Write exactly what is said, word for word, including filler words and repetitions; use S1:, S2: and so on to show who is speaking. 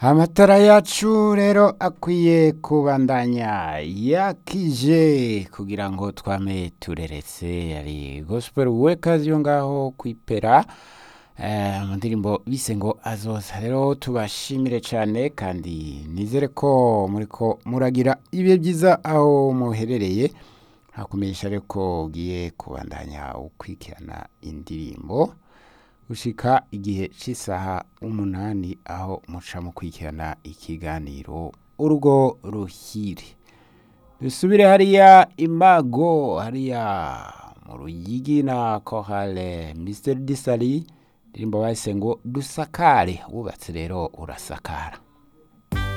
S1: Amatara yacu rero akwiye kubandanya yakije kugira ngo twame tureretse. Ari gospel workers yo ngaho kwipera eh, mu ndirimbo bise ngo azoza. Rero tubashimire cyane kandi nizere ko muriko muragira ibihe byiza aho muherereye. Hakumenyesha rero ko ugiye kubandanya ukwikirana indirimbo gushika igihe c'isaha umunani aho muca mu kwikirana ikiganiro urugo ruhire. Dusubire hariya Imago, hariya mu Ruyigi na Chorale mister Disali, ndirimbo bahise ngo dusakare. Wubatse rero urasakara.